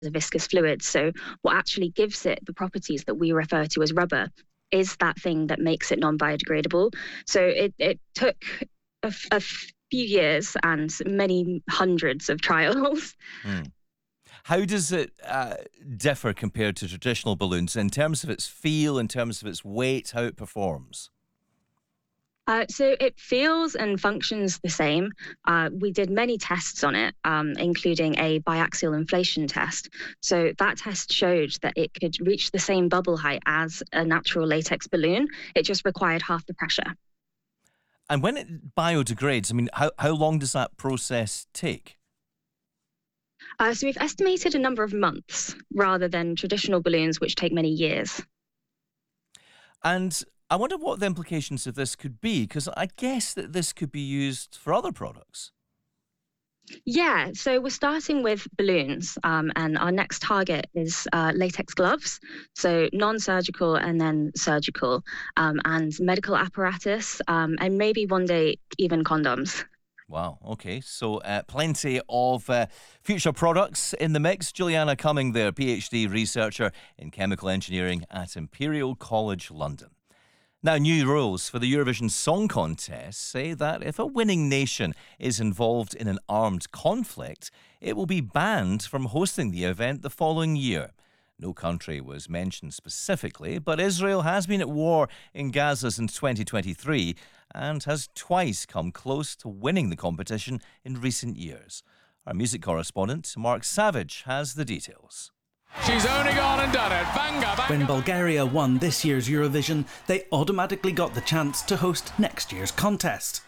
a viscous fluid. So what actually gives it the properties that we refer to as rubber is that thing that makes it non-biodegradable. So it took a few years and many hundreds of trials. How does it differ compared to traditional balloons in terms of its feel, in terms of its weight, how it performs? So it feels and functions the same. We did many tests on it, including a biaxial inflation test. So that test showed that it could reach the same bubble height as a natural latex balloon. It just required half the pressure. And when it biodegrades, I mean, how long does that process take? So we've estimated a number of months rather than traditional balloons, which take many years. And I wonder what the implications of this could be, because I guess that this could be used for other products. Yeah, so we're starting with balloons, and our next target is latex gloves, so non-surgical and then surgical, and medical apparatus, and maybe one day even condoms. Wow, okay, so plenty of future products in the mix. Juliana Cumming there, PhD researcher in chemical engineering at Imperial College London. Now, new rules for the Eurovision Song Contest say that if a winning nation is involved in an armed conflict, it will be banned from hosting the event the following year. No country was mentioned specifically, but Israel has been at war in Gaza since 2023 and has twice come close to winning the competition in recent years. Our music correspondent, Mark Savage, has the details. She's only gone and done it. Banga, banga. When Bulgaria won this year's Eurovision, they automatically got the chance to host next year's contest.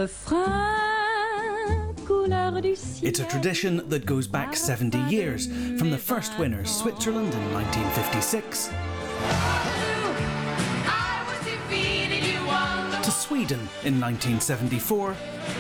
It's a tradition that goes back 70 years, from the first winners, Switzerland in 1956, to Sweden in 1974,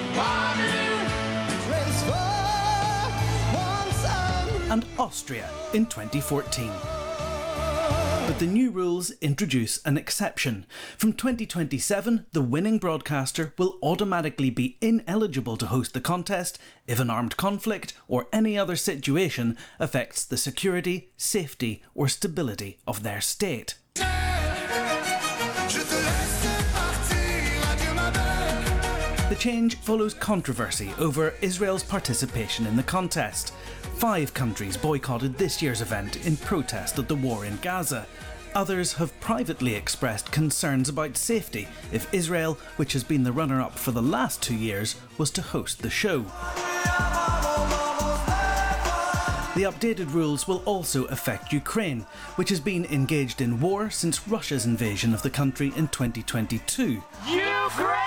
and Austria in 2014. But the new rules introduce an exception. From 2027, the winning broadcaster will automatically be ineligible to host the contest if an armed conflict or any other situation affects the security, safety or stability of their state. The change follows controversy over Israel's participation in the contest. 5 countries boycotted this year's event in protest at the war in Gaza. Others have privately expressed concerns about safety if Israel, which has been the runner-up for the last 2 years, was to host the show. The updated rules will also affect Ukraine, which has been engaged in war since Russia's invasion of the country in 2022. Ukraine!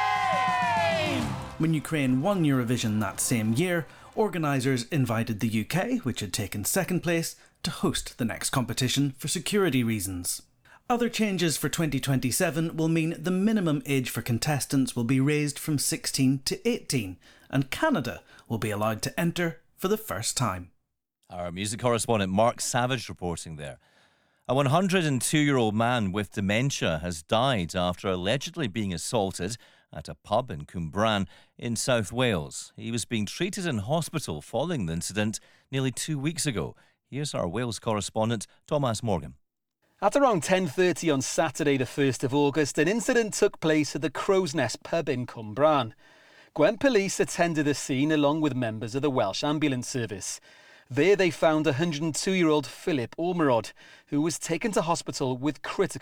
When Ukraine won Eurovision that same year, organisers invited the UK, which had taken second place, to host the next competition for security reasons. Other changes for 2027 will mean the minimum age for contestants will be raised from 16 to 18, and Canada will be allowed to enter for the first time. Our music correspondent Mark Savage reporting there. A 102-year-old man with dementia has died after allegedly being assaulted at a pub in Cwmbran in South Wales. He was being treated in hospital following the incident nearly 2 weeks ago. Here's our Wales correspondent, Thomas Morgan. At around 10:30 on Saturday the 1st of August, an incident took place at the Crow's Nest pub in Cwmbran. Gwent police attended the scene along with members of the Welsh Ambulance Service. There they found 102-year-old Philip Ormerod, who was taken to hospital with critical